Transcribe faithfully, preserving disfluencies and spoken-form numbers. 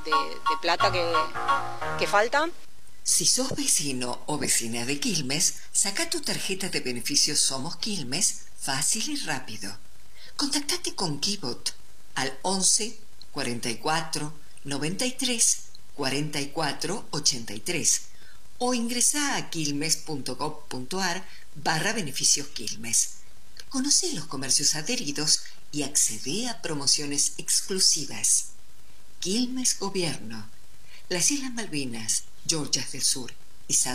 de, de plata que, que falta. Si sos vecino o vecina de Quilmes, saca tu tarjeta de beneficios Somos Quilmes fácil y rápido. Contactate con Kibot al once, cuarenta y cuatro, noventa y tres, cuarenta y cuatro, ochenta y tres o ingresa a quilmes.gov.ar barra beneficios Quilmes. Conoce los comercios adheridos y accede a promociones exclusivas. Quilmes Gobierno. Las Islas Malvinas, Georgias del Sur y San